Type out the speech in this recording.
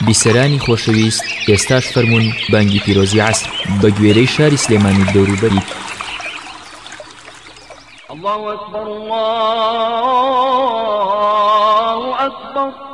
بیسەرانی خۆشەویست، ئێستاش فەرموون بانگی پیرۆزی عەسر بە گوێرەی شاری سلێمانی دەوروبەری. الله أكبر الله أكبر